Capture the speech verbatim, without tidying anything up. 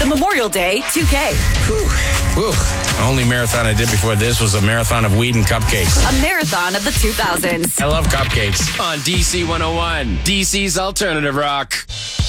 the Memorial Day two K. Whew. Whew. The only marathon I did before this was a marathon of weed and cupcakes. A marathon of the two thousands. I love cupcakes. On D C one oh one, D C's Alternative Rock.